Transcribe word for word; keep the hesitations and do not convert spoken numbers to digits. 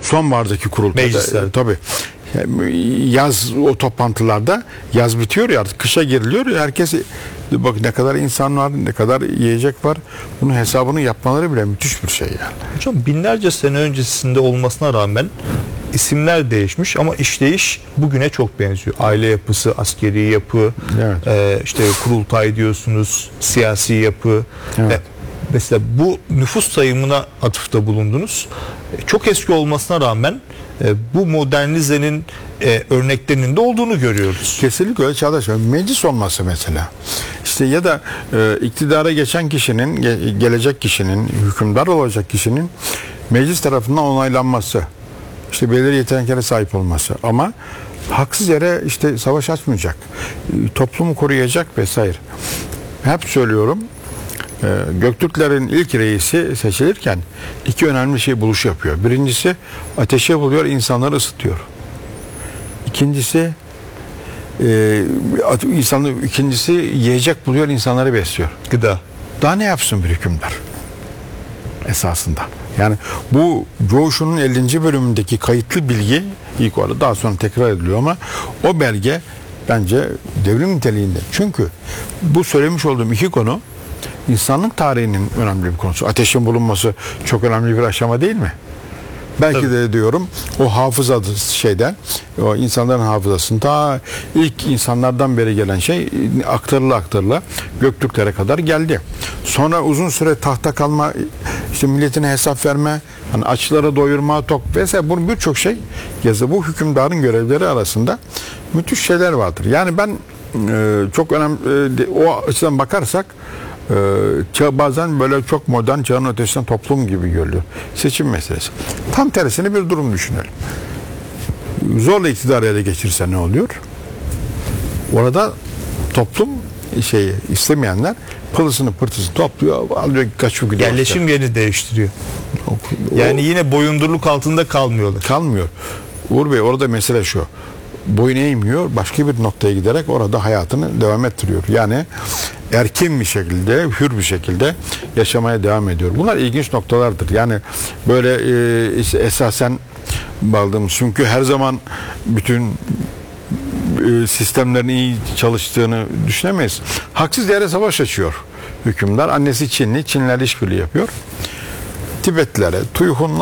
sonbahardaki kurultayda Meclisler. e, tabii yaz o toplantılarda yaz bitiyor ya artık kışa giriliyor ya, herkes bak ne kadar insan var, ne kadar yiyecek var, bunun hesabını yapmaları bile müthiş bir şey yani. Hocam binlerce sene öncesinde olmasına rağmen isimler değişmiş ama işleyiş bugüne çok benziyor. Aile yapısı, askeri yapı, Evet. e, işte kurultay diyorsunuz, siyasi yapı. Evet. E, mesela bu nüfus sayımına atıfta bulundunuz. E, çok eski olmasına rağmen e, bu modernizenin e, örneklerinin de olduğunu görüyoruz. Kesinlikle öyle çağdaş. Meclis olması mesela. İşte ya da e, iktidara geçen kişinin, ge- gelecek kişinin, hükümdar olacak kişinin meclis tarafından onaylanması. İşte belirli yeteneklere sahip olması. Ama haksız yere işte savaş açmayacak. E, toplumu koruyacak vesaire. Hep söylüyorum. e, Göktürklerin ilk reisi seçilirken iki önemli şey buluş yapıyor. Birincisi ateşe buluyor, insanları ısıtıyor. İkincisi e, insanı, ikincisi yiyecek buluyor, insanları besliyor. Gıda. Daha ne yapsın bir hükümdar? Esasında. Yani bu Coğuş'un ellinci bölümündeki kayıtlı bilgi ilk orada daha sonra tekrar ediliyor ama o belge bence devrim niteliğinde. Çünkü bu söylemiş olduğum iki konu insanlık tarihinin önemli bir konusu. Ateşin bulunması çok önemli bir aşama değil mi? Belki Tabii. de diyorum o hafıza şeyden, o insanların hafızasında ta ilk insanlardan beri gelen şey aktarıla aktarıla Göktürklere kadar geldi. Sonra uzun süre tahta kalma, işte milletine hesap verme, hani açları doyurma, tok vesaire, bunun birçok şey yazı. Bu hükümdarın görevleri arasında müthiş şeyler vardır. Yani ben e, çok önemli e, o açıdan bakarsak Ee, bazen böyle çok modern, çağın ötesinden toplum gibi görülüyor. Seçim meselesi. Tam tersini bir durum düşünelim. Zorla iktidarı ele geçirse ne oluyor? Orada toplum şeyi istemeyenler pılısını pırtısını topluyor, alıyor kaçıyor gidiyor. Yerleşim yerini değiştiriyor. O- Yani yine boyundurluk altında kalmıyorlar. kalmıyor. Uğur Bey, orada mesele şu. Boyun eğmiyor, başka bir noktaya giderek orada hayatını devam ettiriyor. Yani erkin bir şekilde, hür bir şekilde yaşamaya devam ediyor. Bunlar ilginç noktalardır. Yani böyle e, esasen bağladığımız, çünkü her zaman bütün e, sistemlerin iyi çalıştığını düşünemeyiz. Haksız yere savaş açıyor hükümdar. Annesi Çinli, Çinliler işbirliği yapıyor. Tibetlilere, Tuyhun